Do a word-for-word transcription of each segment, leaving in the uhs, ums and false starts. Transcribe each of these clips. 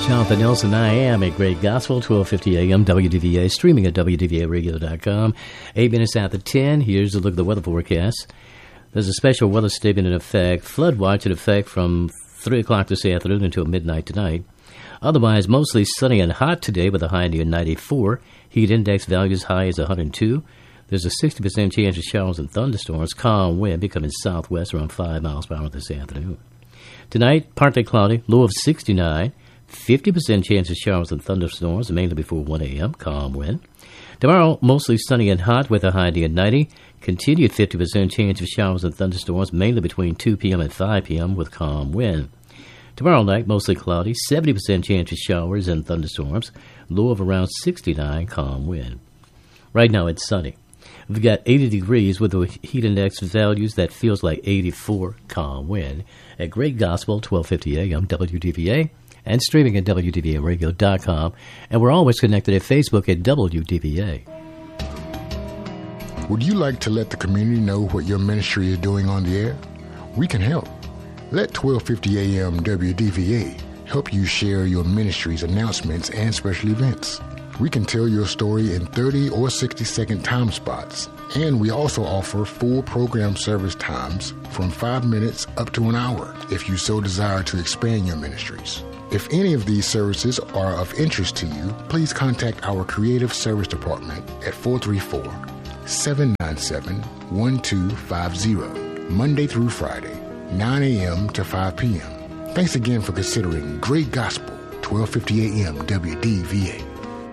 Jonathan Nelson. I am a Great Gospel, twelve fifty a.m. W D V A, streaming at W D V A radio dot com. Eight minutes after ten, here's a look at the weather forecast. There's a special weather statement in effect, flood watch in effect from three o'clock this afternoon until midnight tonight. Otherwise, mostly sunny and hot today with a high near ninety-four. Heat index values high as one hundred two. There's a sixty percent chance of showers and thunderstorms. Calm wind becoming southwest around five miles per hour this afternoon. Tonight, partly cloudy, low of sixty-nine. fifty percent chance of showers and thunderstorms, mainly before one a.m., calm wind. Tomorrow, mostly sunny and hot with a high near ninety. Continued fifty percent chance of showers and thunderstorms, mainly between two p.m. and five p.m. with calm wind. Tomorrow night, mostly cloudy, seventy percent chance of showers and thunderstorms, low of around sixty-nine, calm wind. Right now, it's sunny. We've got eighty degrees with the heat index values that feels like eighty-four, calm wind. At Great Gospel, twelve fifty a.m., W D V A. And streaming at W D V A radio dot com. And we're always connected at Facebook at W D V A. Would you like to let the community know what your ministry is doing on the air? We can help. Let twelve fifty a.m. W D V A help you share your ministry's announcements and special events. We can tell your story in thirty or sixty second time spots. And we also offer full program service times from five minutes up to an hour if you so desire to expand your ministries. If any of these services are of interest to you, please contact our Creative Service Department at four three four, seven nine seven, one two five zero, Monday through Friday, nine a.m. to five p.m. Thanks again for considering Great Gospel, twelve fifty a.m. W D V A.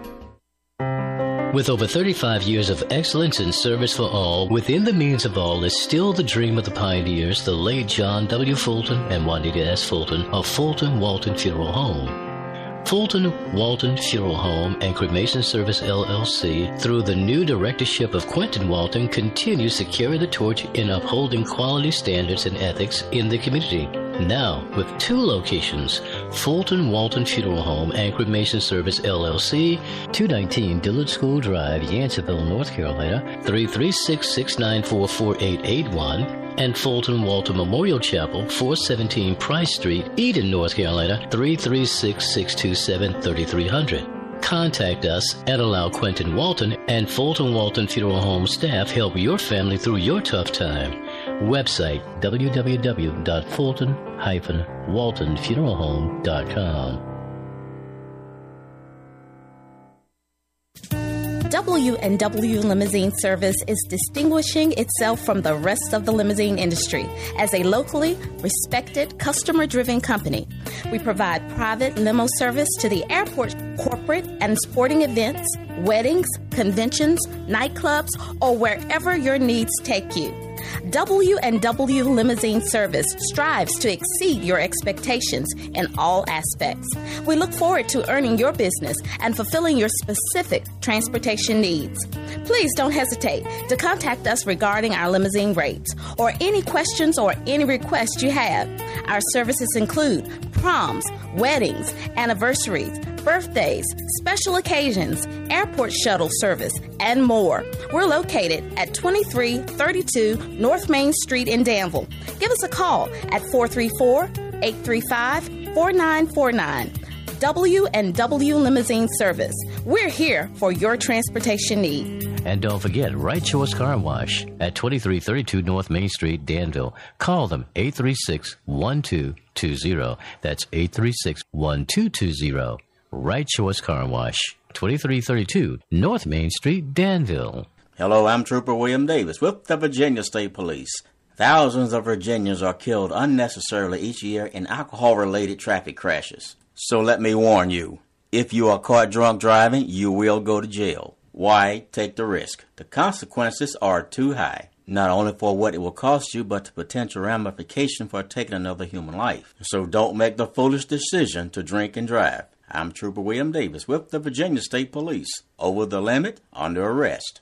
With over thirty-five years of excellence in service for all, within the means of all is still the dream of the pioneers, the late John W. Fulton and Juanita S. Fulton of Fulton Walton Funeral Home. Fulton Walton Funeral Home and Cremation Service, L L C, through the new directorship of Quentin Walton, continues to carry the torch in upholding quality standards and ethics in the community. Now, with two locations, Fulton Walton Funeral Home and Cremation Service, L L C, two nineteen Dillard School Drive, Yanceyville, North Carolina, three three six, six nine four, four eight eight one, and Fulton Walton Memorial Chapel, four seventeen Price Street, Eden, North Carolina, three three six, six two seven, three three zero zero. Contact us and allow Quentin Walton and Fulton Walton Funeral Home staff help your family through your tough time. Website w w w dot fulton dash walton funeral home dot com. W and W Limousine Service is distinguishing itself from the rest of the limousine industry as a locally respected, customer-driven company. We provide private limo service to the airport, corporate and sporting events, weddings, conventions, nightclubs, or wherever your needs take you. W and W Limousine Service strives to exceed your expectations in all aspects. We look forward to earning your business and fulfilling your specific transportation needs. Please don't hesitate to contact us regarding our limousine rates or any questions or any requests you have. Our services include proms, weddings, anniversaries, birthdays, special occasions, airport shuttle service, and more. We're located at twenty-three thirty-two North Main Street in Danville. Give us a call at four three four, eight three five, four nine four nine. W and W Limousine Service. We're here for your transportation need. And don't forget, Right Choice Car Wash at twenty-three thirty-two North Main Street, Danville. Call them eight three six, one two two zero. That's eight three six, one two two zero. Right Choice Car Wash, twenty-three thirty-two North Main Street, Danville. Hello, I'm Trooper William Davis with the Virginia State Police. Thousands of Virginians are killed unnecessarily each year in alcohol-related traffic crashes. So let me warn you, if you are caught drunk driving, you will go to jail. Why take the risk? The consequences are too high, not only for what it will cost you, but the potential ramification for taking another human life. So don't make the foolish decision to drink and drive. I'm Trooper William Davis with the Virginia State Police. Over the limit, under arrest.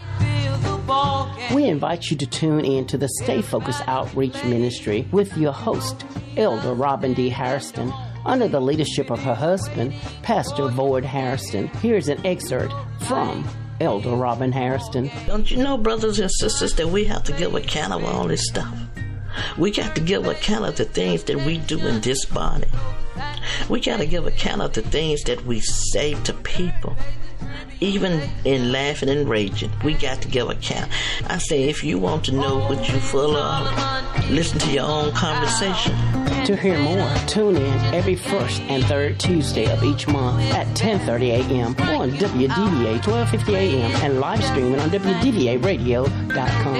We invite you to tune in to the Stay Focused Outreach Ministry with your host, Elder Robin D. Hairston. Under the leadership of her husband, Pastor Void Hairston, here's an excerpt from Elder Robin Hairston. Don't you know, brothers and sisters, that we have to give account of all this stuff? We got to give account of the things that we do in this body. We got to give account of the things that we say to people. Even in laughing and raging, we got to give account. I say, if you want to know what you're full of, listen to your own conversation. To hear more, tune in every first and third Tuesday of each month at ten thirty a.m. on W D V A twelve fifty a.m. and live streaming on W D V A radio dot com.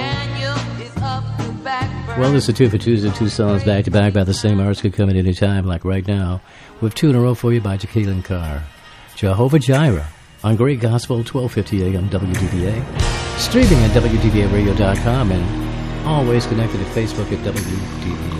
Well, this is two for Tuesday, two songs back to back by the same artist, could come at any time, like right now. We have two in a row for you by Jacqueline Carr. Jehovah Jireh on Great Gospel, twelve fifty a.m. W D V A. Streaming at W D V A radio dot com and always connected to Facebook at W D V A.